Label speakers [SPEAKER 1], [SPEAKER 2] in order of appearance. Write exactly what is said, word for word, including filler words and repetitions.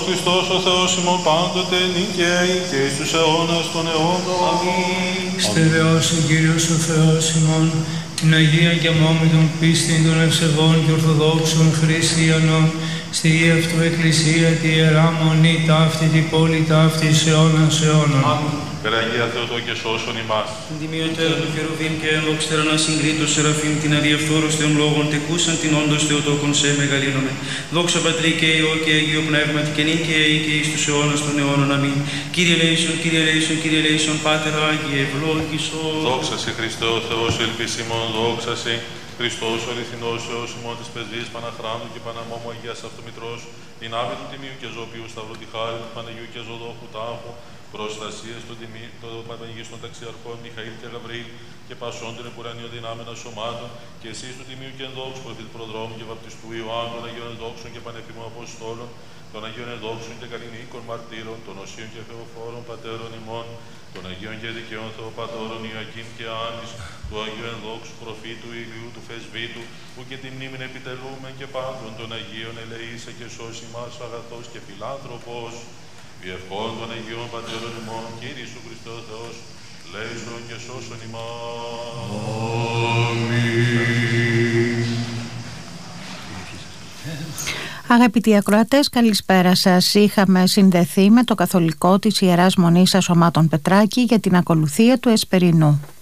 [SPEAKER 1] Χριστός ο Θεός ημών πάντοτε νικαίοι και εις τους αιώνας των αιώνων. Αμήν.
[SPEAKER 2] Στερεώσει Κύριος ο Θεός ημών, την Αγία και αμόμητον πίστην των ευσεβών και ορθοδόξων χριστιανών, στη γη αυτού εκκλησία τη Ιερά Μονή ταύτη, την πόλη ταύτη εις αιώνας αιώνων.
[SPEAKER 1] Αμήν. Περαγία Θεοτό και σώσον ημάς.
[SPEAKER 3] Την τιμιωτέρα του Χερουβίμ και ενδοξτέρα να συγκρίτω Σεραφείμ, την αδιαφθόρος Θεών λόγων, τεκούσαν την όντως Θεοτόκον σε μεγαλύνομαι. Δόξα Πατρί και Υιό και Αγίο Πνεύματι και νυν και αεί και εις τους αιώνας των αιώνων. Αμήν. Κύριε Λέησον, Κύριε Λέησον, Κύριε Λέησον, Πάτερ Άγιε, ευλόγησον.
[SPEAKER 1] Δόξα σε Χριστέ ο Θεός ελπίσιμον, δόξα σε Χριστός ο αληθινός Θεός ημών της πεσβής Παναχράντου και Παναμόμου Αγίας Αυτομητρός, την άβη του Τιμίου και Ζωπίου Σταυρού τη χάρη του Παναγιού και Ζωδόχου Τάφου, προστασίες των Παναγίστων Ταξιαρχών Μιχαήλ και Γαβρίλ και πασών των επουρανίων δυνάμενα σωμάτων, και εσείς του Τιμίου και Ενδόξου προφήτου προδρόμου και βαπτιστού Ιωάννου, των Αγίων Ενδόξων και Πανεφήμων Αποστόλων, των Αγίων Ενδόξων και Καλλινίκων Μαρτύρων, των Οσίων και Θεοφόρων Πατέρων ημών, των Αγίων και Δικαίων Θεοπατώρων Ιωακήμ και Άννης, του Αγίου Ενδόξου προφήτου Ηλίου του Θεσβήτου, που και τη μνήμην επιτελούμε και πάντων των Αγίων ελεήσε και σώσει μας αγαθός και φιλάνθρωπος. Διευχών των Αγίων Πατέρων ημών, Κύριε Ιησού Χριστέ ο Θεός, λέησον και σώσον ημάς. Αμήν.
[SPEAKER 4] Αγαπητοί ακροατές, καλησπέρα σας. Είχαμε συνδεθεί με το καθολικό της Ιεράς Μονής Ασωμάτων Πετράκη για την ακολουθία του Εσπερινού.